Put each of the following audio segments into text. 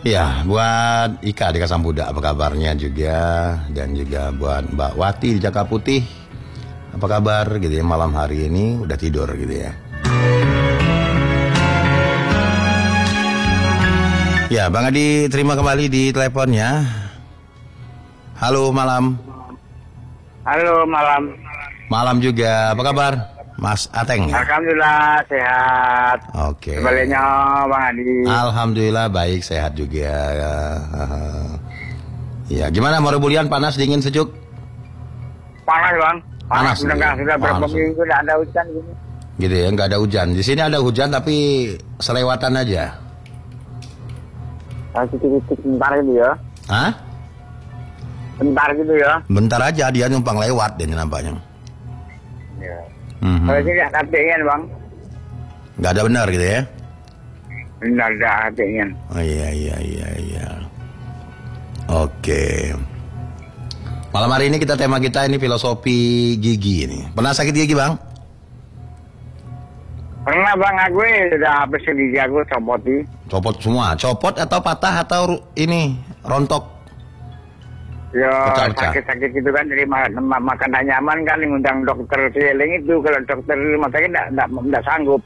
Ya, buat Ika di Kasambuda, apa kabarnya juga. Dan juga buat Mbak Wati di Caka Putih, apa kabar gitu ya, malam hari ini udah tidur gitu ya. Ya, Bang Adi terima kembali di teleponnya. Halo malam. Halo malam. Malam juga, apa kabar Mas Ateng ya? Alhamdulillah sehat. Oke. Sebaliknya Bang Adi. Alhamdulillah baik, sehat juga. Ya, gimana Morebulian, panas, dingin, sejuk? Panas Bang. Panas, Sudah berapa panas. minggu tidak ada hujan gini. Gitu ya, nggak ada hujan. Di sini ada hujan tapi selewatan aja. Titik-titik bentar gitu ya. Hah? Bentar gitu ya. Bentar aja, dia numpang lewat deh nampaknya. Ya. Mhm. Kalau sini ada hatinya Bang. Nggak ada benar gitu ya? Benar ada hatinya. Oh iya. Oke. Malam hari ini tema kita ini filosofi gigi ini. Pernah sakit gigi Bang? Pernah Bang, aku sudah habis gigi aku copoti. Copot semua, copot atau patah atau ini rontok? Ya Pecah-pecah. sakit-sakit gitu kan, jadi makan tak nyaman kan, ngundang dokter keliling itu. Kalau dokter rumah sakit tidak sanggup.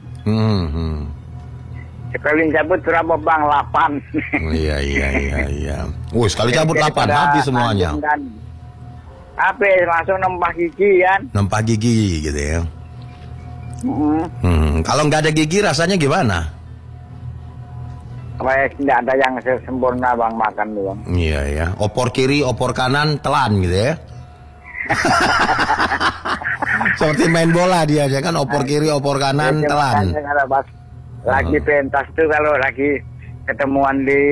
Sekali cabut berapa Bang? 8. Iya. Sekali cabut 8 habis semuanya. Habis langsung nempah gigi kan. Nempah gigi gitu ya. Kalau nggak ada gigi rasanya gimana? Kayak tidak ada yang sempurna Bang, makan tuh Bang. Iya ya. Opor kiri, opor kanan, telan gitu ya. Seperti main bola dia aja kan, opor kiri, opor kanan, telan. Kalau pas lagi pentas tuh, kalau lagi ketemuan di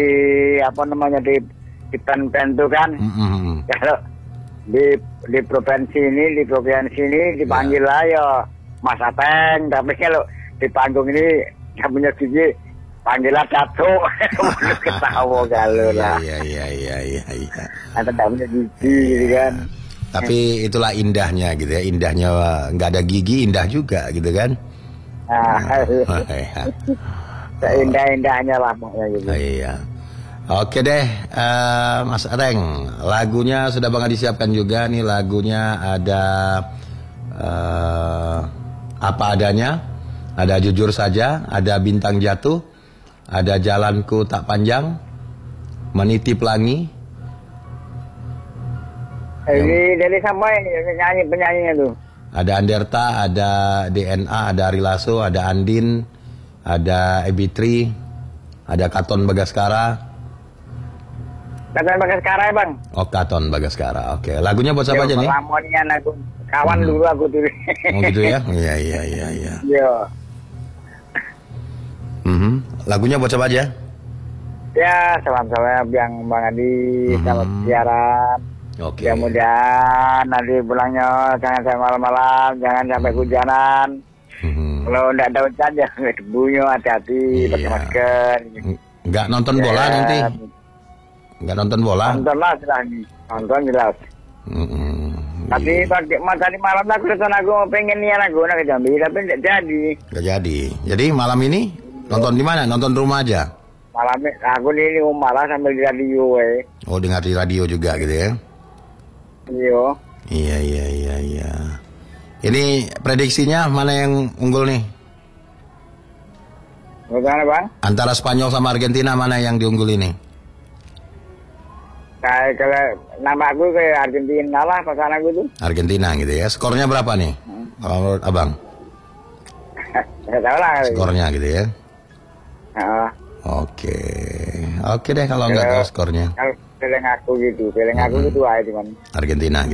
di pen tuh kan. Kalau di provinsi ini dipanggil lah ya Mas Ateng, tapi kalau di panggung ini yang punya gigi panggilan satu. Ketawa kalau lah. Iya. Ada punya gigi gitu kan. Tapi itulah indahnya gitu ya. Indahnya nggak ada gigi, indah juga gitu kan. Indah-indahnya lah pokoknya gitu. Iya. Oke deh, Mas Ateng, lagunya sudah Bang Adi siapkan juga nih. Lagunya ada Apa Adanya, ada Jujur Saja, ada Bintang Jatuh, ada Jalanku Tak Panjang, Meniti Pelangi. Ini dari siapa ini penyanyinya tuh? Ada Anderta, ada DNA, ada Ari Lasso, ada Andin, ada Ebitri, ada Katon Bagaskara. Katon Bagaskara ya Bang? Oh, Katon Bagaskara. Oke, lagunya buat siapa aja nih? Lamonian aku. Kawan dulu aku tuh. Oh gitu ya? Iya. Iya. Lagunya buat siapa aja? Ya, salam-salam yang Bang Adi, selamat siaran. Oke. Mudah-mudahan nanti pulangnya jangan sampai malam-malam, jangan sampai hujanan. Kalau enggak ada hujan ya debunya, hati-hati, pakai masker. Nggak nonton bola nanti? Nggak nonton bola? Nonton lah jelas nih, nonton jelas. Tapi tadi malam aku pengen niat aku nak ke Jambi, tapi tidak jadi. Nggak jadi. Jadi malam ini nonton di mana? Nonton rumah aja? Malam aku di rumah lah sambil di radio. Oh, dengar di radio juga gitu ya? Iya. Ini prediksinya mana yang unggul nih? Bagaimana Bang? Antara Spanyol sama Argentina mana yang diunggul ini? Kayak kalau nama aku kayak Argentina lah pasangan aku tuh. Argentina gitu ya. Skornya berapa nih? Kalau menurut Abang? Nggak tahu lah. Skornya gitu ya. Oke deh kalau nggak tahu skornya. Kalau feeling aku gitu aja cuman. Argentina.